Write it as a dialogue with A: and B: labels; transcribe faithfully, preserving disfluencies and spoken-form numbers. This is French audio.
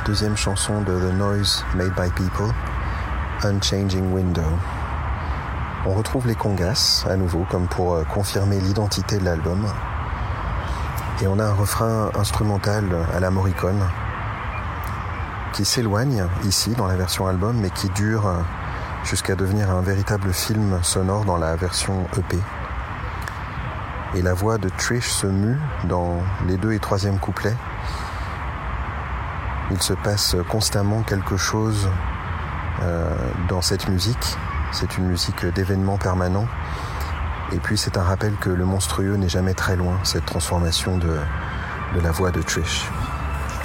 A: deuxième chanson de The Noise Made by People, Unchanging Window. On retrouve les congas à nouveau, comme pour confirmer l'identité de l'album. Et on a un refrain instrumental à la Morricone qui s'éloigne ici dans la version album, mais qui dure jusqu'à devenir un véritable film sonore dans la version E P. Et la voix de Trish se mue dans les deux et troisième couplets. Il se passe constamment quelque chose euh, dans cette musique. C'est une musique d'événements permanents. Et puis c'est un rappel que le monstrueux n'est jamais très loin, cette transformation de, de la voix de Trish.